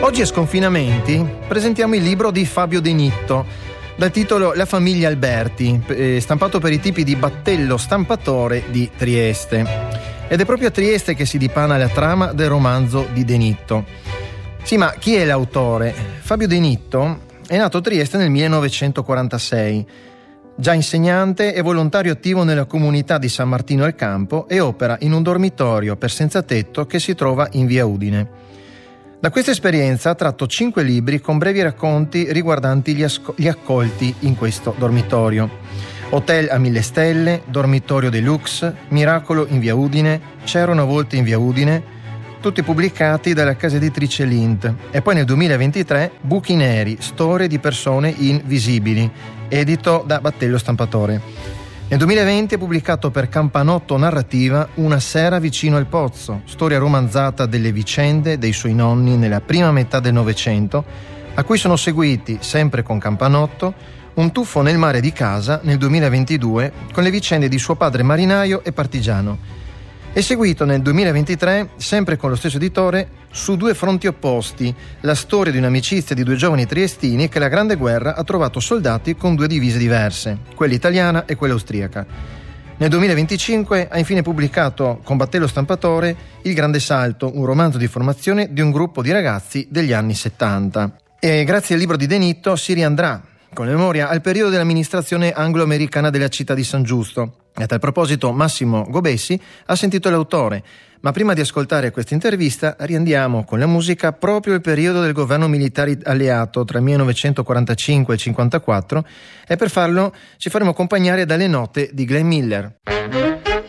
Oggi a Sconfinamenti presentiamo il libro di Fabio De Nitto, dal titolo La famiglia Alberti, stampato per i tipi di Battello Stampatore di Trieste. Ed è proprio a Trieste che si dipana la trama del romanzo di De Nitto. Sì, ma chi è l'autore? Fabio De Nitto è nato a Trieste nel 1946. Già insegnante e volontario attivo nella comunità di San Martino al Campo e opera in un dormitorio per senza tetto che si trova in via Udine. Da questa esperienza ha tratto 5 libri con brevi racconti riguardanti gli accolti in questo dormitorio. Hotel a 1000 stelle, Dormitorio Deluxe, Miracolo in via Udine, C'era una volta in via Udine, tutti pubblicati dalla casa editrice Lint. E poi nel 2023 Buchi neri, storie di persone invisibili, edito da Battello Stampatore. Nel 2020 è pubblicato per Campanotto Narrativa Una sera vicino al pozzo, storia romanzata delle vicende dei suoi nonni nella prima metà del Novecento, a cui sono seguiti, sempre con Campanotto, Un tuffo nel mare di casa nel 2022 con le vicende di suo padre marinaio e partigiano. È seguito nel 2023, sempre con lo stesso editore, Su due fronti opposti, la storia di un'amicizia di 2 giovani triestini che la Grande Guerra ha trovato soldati con 2 divise diverse, quella italiana e quella austriaca. Nel 2025 ha infine pubblicato con Battello Stampatore Il Grande Salto, un romanzo di formazione di un gruppo di ragazzi degli anni 70. E grazie al libro di De Nitto si riandrà con memoria al periodo dell'amministrazione anglo-americana della città di San Giusto. E a tal proposito Massimo Gobessi ha sentito l'autore, ma prima di ascoltare questa intervista riandiamo con la musica proprio il periodo del governo militare alleato tra il 1945 e il 1954 e per farlo ci faremo accompagnare dalle note di Glenn Miller.